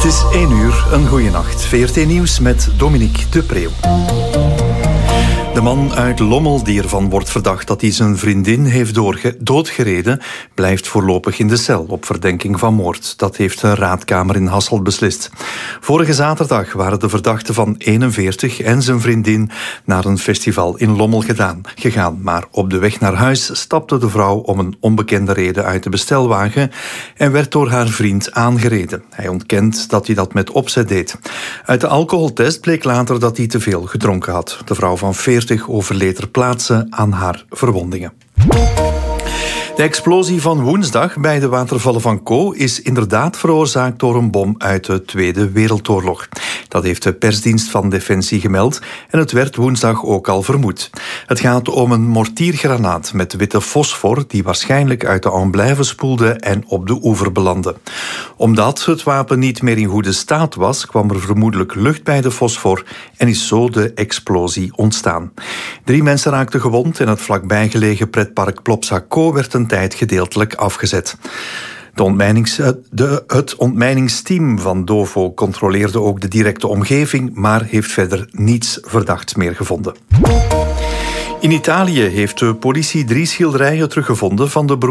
is 1 uur, een goeie nacht. VRT Nieuws met Dominique de Preeuw. De man uit Lommel die ervan wordt verdacht dat hij zijn vriendin heeft doodgereden, blijft voorlopig in de cel op verdenking van moord. Dat heeft de raadkamer in Hasselt beslist. Vorige zaterdag waren de verdachten van 41 en zijn vriendin naar een festival in Lommel gegaan. Maar op de weg naar huis stapte de vrouw om een onbekende reden uit de bestelwagen en werd door haar vriend aangereden. Hij ontkent dat hij dat met opzet deed. Uit de alcoholtest bleek later dat hij te veel gedronken had. De vrouw van 40 overleed ter plaatse aan haar verwondingen. De explosie van woensdag bij de watervallen van Caux is inderdaad veroorzaakt door een bom uit de Tweede Wereldoorlog. Dat heeft de persdienst van Defensie gemeld en het werd woensdag ook al vermoed. Het gaat om een mortiergranaat met witte fosfor die waarschijnlijk uit de Amblève spoelde en op de oever belandde. Omdat het wapen niet meer in goede staat was, kwam er vermoedelijk lucht bij de fosfor en is zo de explosie ontstaan. 3 mensen raakten gewond en het vlakbij gelegen pretpark Plopsa-Caux werd een tijd gedeeltelijk afgezet. Het ontmijningsteam van DOVO controleerde ook de directe omgeving, maar heeft verder niets verdachts meer gevonden. In Italië heeft de politie 3 schilderijen teruggevonden van de